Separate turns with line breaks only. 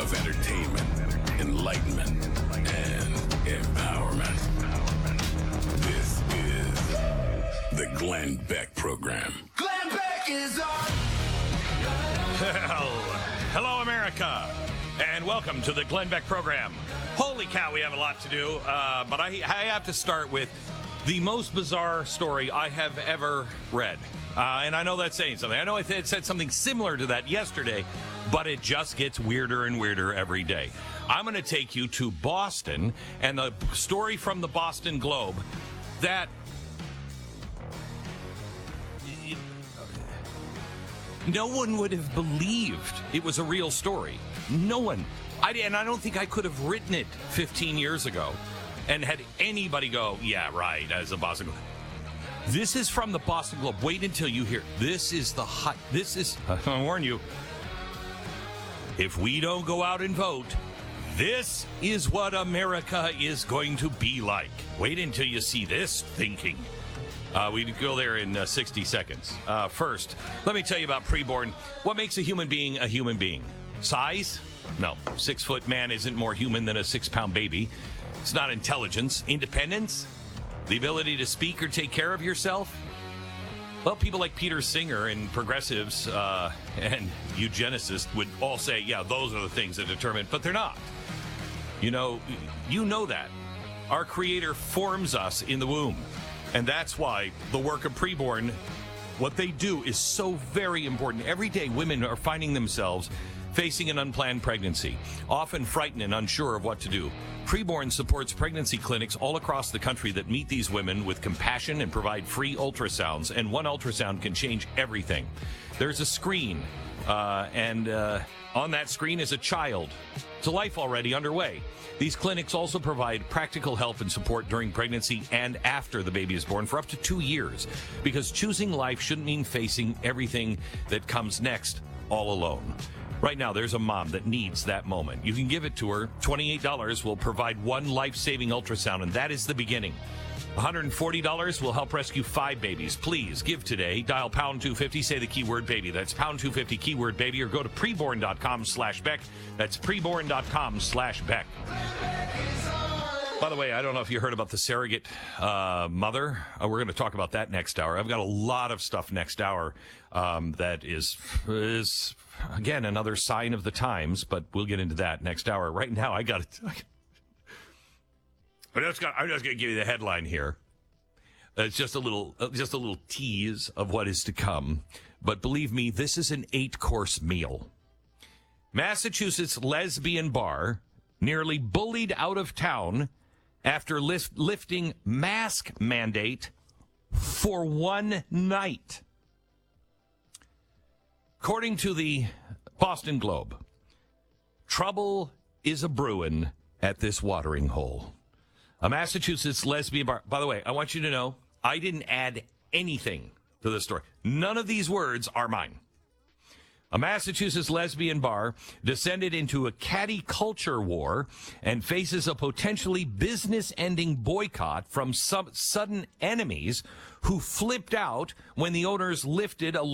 of entertainment, enlightenment, and empowerment. This is the Glenn Beck Program.
Glenn Beck is on!
Hello, America, and welcome to the Glenn Beck Program. Holy cow, we have a lot to do, but I have to start with the most bizarre story I have ever read. And I know that's saying something. I know it said something similar to that yesterday, but it just gets weirder and weirder every day. I'm going to take you to Boston and the story from the Boston Globe that no one would have believed it was a real story. No one. And I don't think I could have written it 15 years ago and had anybody go, yeah, right, as a Boston Globe. This is from the Boston Globe. Wait until you hear. This is, I warn you, if we don't go out and vote, this is what America is going to be like. Wait until you see this thinking. We go there in 60 seconds. First, let me tell you about preborn. What makes a human being? Size? No. 6-foot man isn't more human than a 6-pound baby. It's not intelligence. Independence? The ability to speak or take care of yourself? Well, people like Peter Singer and progressives and eugenicists would all say, yeah, those are the things that determine, but they're not. You know that. Our Creator forms us in the womb. And that's why the work of preborn, what they do is so very important. Every day, women are finding themselves facing an unplanned pregnancy, often frightened and unsure of what to do. Preborn supports pregnancy clinics all across the country that meet these women with compassion and provide free ultrasounds. And one ultrasound can change everything. There's a screen, and on that screen is a child. It's a life already underway. These clinics also provide practical help and support during pregnancy and after the baby is born for up to 2 years, because choosing life shouldn't mean facing everything that comes next all alone. Right now, there's a mom that needs that moment. You can give it to her. $28 will provide one life-saving ultrasound, and that is the beginning. $140 will help rescue 5 babies. Please give today. Dial pound 250, say the keyword baby. That's pound 250 keyword baby, or go to preborn.com/Beck. That's preborn.com/Beck. By the way, I don't know if you heard about the surrogate mother. We're going to talk about that next hour. I've got a lot of stuff next hour that is again another sign of the times, but we'll get into that next hour. Right now, I'm just going to give you the headline here. It's just a little tease of what is to come. But believe me, this is an 8-course meal. Massachusetts lesbian bar nearly bullied out of town after lifting mask mandate for one night. According to the Boston Globe, trouble is a brewing at this watering hole. A Massachusetts lesbian bar. By the way, I want you to know, I didn't add anything to this story. None of these words are mine. A Massachusetts lesbian bar descended into a catty culture war and faces a potentially business-ending boycott from some sudden enemies who flipped out when the owners lifted a